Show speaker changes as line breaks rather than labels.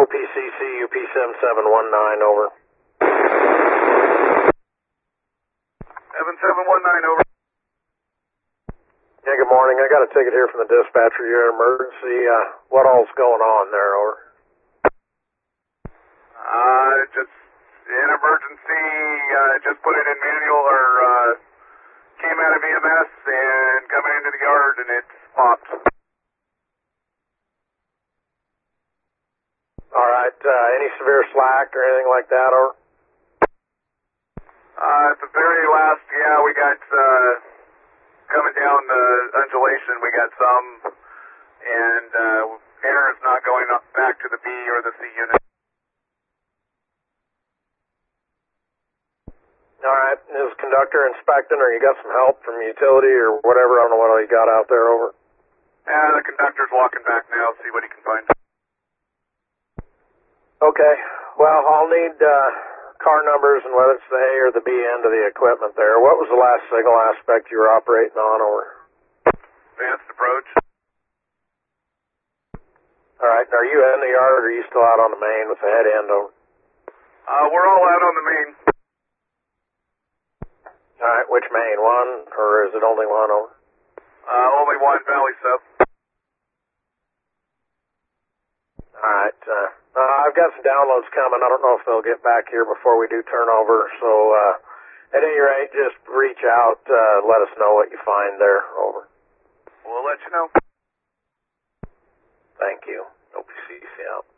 OPCC UP7719, over.
7719, over.
Yeah, good morning. I got a ticket here from the dispatcher. You're in emergency. What all's going on there, over?
Just in emergency, just put it in manual, or came out of EMS and coming into the yard and it's popped.
All right. Any severe slack or anything like that, over?
At the very last, yeah, we got, coming down the undulation, we got some, and, air is not going up back to the B or the C unit.
All right. Is conductor inspecting, or you got some help from utility or whatever? I don't know what all you got out there, over.
The conductor's walking back now, see what he can find.
Okay. Well, I'll need car numbers and whether it's the A or the B end of the equipment there. What was the last signal aspect you were operating on, over?
Advanced approach.
All right. Are you in the yard, or are you still out on the main with the head end, over?
We're all out on the main.
All right. Which main? One, or is it only one, over?
Only one, Valley Sub.
All right. I've got some downloads coming. I don't know if they'll get back here before we do turnover. So, at any rate, just reach out. Let us know what you find there. Over.
We'll let you know.
Thank you. OPCC out.